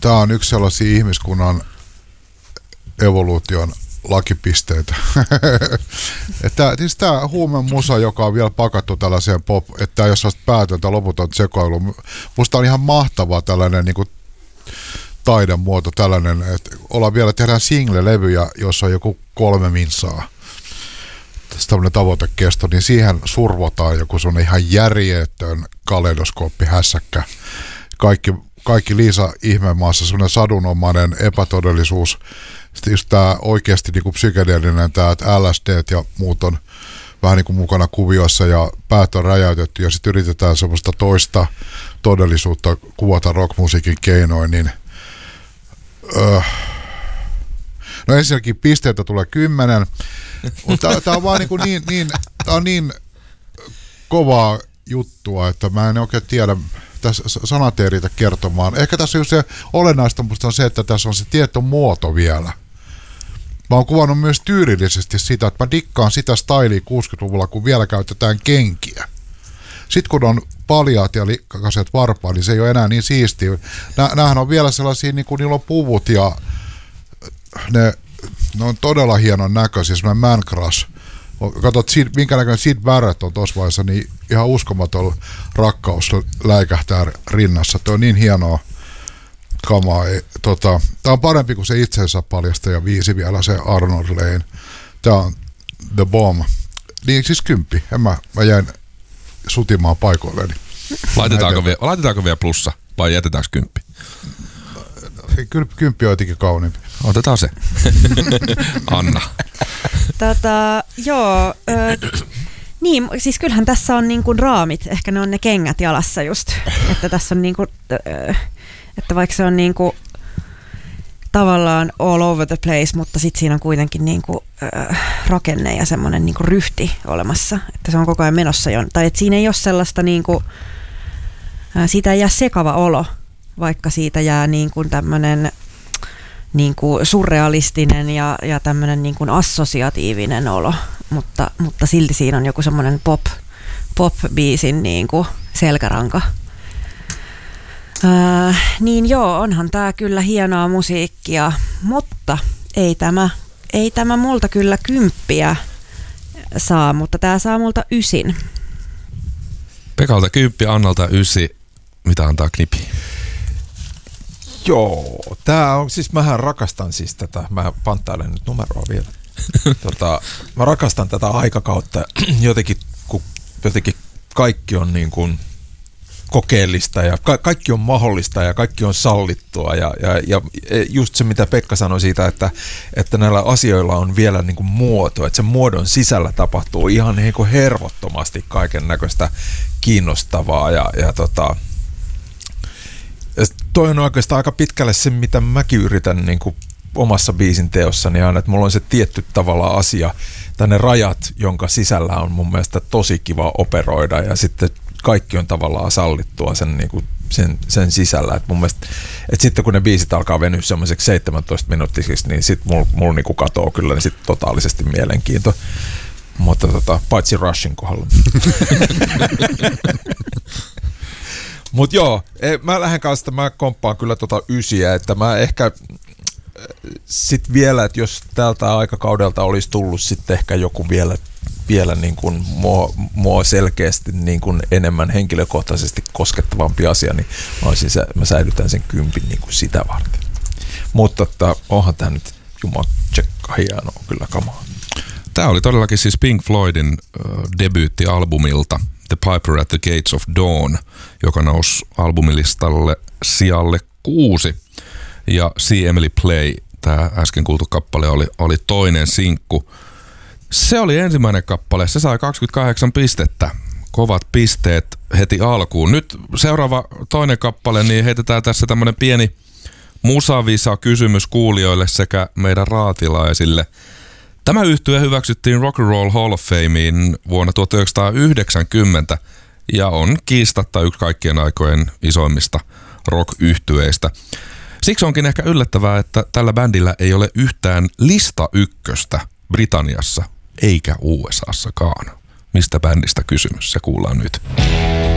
Tämä on yksi sellaisia ihmiskunnan evoluution lakipisteitä. Tämä huumemusa, joka on vielä pakattu tällaiseen pop, että jos on päätöntä loputon sekoilu, musta on ihan mahtava tällainen niin kuin taidemuoto tällainen, että tehdään single-levyjä, jossa on joku 3 minsaa. Tässä tämmöinen tavoitekesto, niin siihen survotaan joku semmoinen ihan järjetön kaleidoskooppihässäkkä. Kaikki Liisa ihmemaassa, semmoinen sadunomainen epätodellisuus. Sitten just tämä oikeasti niin kuin psykedeellinen, tämä LSD ja muut on vähän niin kuin mukana kuviossa ja päät on räjäytetty ja sitten yritetään semmoista toista todellisuutta kuvata rockmusiikin keinoin, niin no ensinnäkin pisteitä tulee 10, mutta tämä on vaan niin kovaa juttua, että mä en oikein tiedä, tässä sanat ei riitä kertomaan. Ehkä tässä just se olennaista musta on se, että tässä on se tietty muoto vielä. Mä oon kuvannut myös tyylillisesti sitä, että mä dikkaan sitä styliä 60-luvulla, kun vielä käytetään kenkiä. Sitten kun on paljaat ja likkaset varpaat, niin se ei ole enää niin siistiä. Nämähän on vielä sellaisia, niin kuin niillä on puvut ja ne on todella hienon näköisiä, semmoinen man crush. Katsot, minkä näköinen Sid Barrett on tuossa vaiheessa, niin ihan uskomaton rakkaus läikähtää rinnassa. Tuo on niin hienoa kamaa. Tämä on parempi kuin se itsensä paljastaja 5 vielä, se Arnold Lane. Tämä on The Bomb. Niin siis 10. Mä jäin sutimaan paikoilleni. Laitetaanko vielä plussa vai jätetäänkö 10? Kyllä 10 on jotenkin kauniimpi. Otetaan se. Anna. Niin, siis kyllähän tässä on niin kuin raamit, ehkä ne on ne kengät jalassa just, että tässä on niin kuin, että vaikka se on niin kuin tavallaan all over the place, mutta sitten siinä on kuitenkin niin kuin rakenne ja semmoinen niin kuin ryhti olemassa, että se on koko ajan menossa tai että siinä ei ole sellaista niin kuin, siitä ei jää sekava olo, vaikka siitä jää niin kuin tämmöinen niin kuin surrealistinen ja tämmöinen niin kuin assosiatiivinen olo, mutta silti siinä on joku semmoinen pop-biisin niin kuin selkäranka. Niin joo, onhan tää kyllä hienoa musiikkia, mutta ei tämä multa kyllä 10 saa, mutta tää saa multa 9. Pekalta 10, Annalta 9. Mitä antaa Knipi? Joo, tää on, siis mähän rakastan siis tätä, mä panttailen nyt numeroa vielä. Mä rakastan tätä aikakautta jotenkin, kun jotenkin kaikki on niin kuin kokeellista ja kaikki on mahdollista ja kaikki on sallittua ja just se, mitä Pekka sanoi siitä, että näillä asioilla on vielä niin kuin muoto, että sen muodon sisällä tapahtuu ihan niin kuin hervottomasti kaiken näköistä kiinnostavaa ja toi on oikeastaan aika pitkälle se, mitä mäkin yritän niin kuin omassa biisin teossani aina, että mulla on se tietty tavalla asia, tai ne rajat, jonka sisällä on mun mielestä tosi kiva operoida, ja sitten kaikki on tavallaan sallittua sen, niin kuin sen sisällä. Et mun mielestä, että sitten kun ne biisit alkaa venyä semmoiseksi 17 minuuttisiksi, niin sitten mulla niin kuin katoo kyllä niin sit totaalisesti mielenkiinto. Mutta paitsi Rushin kohdalla. Mut joo, mä lähden kanssa, mä komppaan kyllä 9, että mä ehkä sit vielä, että jos tältä aikakaudelta olisi tullut sitten ehkä joku vielä niin kuin mua selkeästi niin kuin enemmän henkilökohtaisesti koskettavampi asia, niin mä säilytän sen 10 niin kuin sitä varten. Mutta onhan tää nyt jumaksekka hienoa kyllä kamaa. Tää oli todellakin siis Pink Floydin debyyttialbumilta The Piper at the Gates of Dawn, joka nousi albumilistalle sijalle 6. Ja See Emily Play, tämä äsken kuultu kappale, oli toinen sinkku. Se oli ensimmäinen kappale, se sai 28 pistettä. Kovat pisteet heti alkuun. Nyt seuraava toinen kappale, niin heitetään tässä tämmönen pieni musavisa kysymys kuulijoille sekä meidän raatilaisille. Tämä yhtye hyväksyttiin Rock and Roll Hall of Fameen vuonna 1990 ja on kiistatta yksi kaikkien aikojen isoimmista rock-yhtyeistä. Siksi onkin ehkä yllättävää, että tällä bändillä ei ole yhtään lista ykköstä Britanniassa eikä USAssakaan. Mistä bändistä kysymys? Se kuullaan nyt.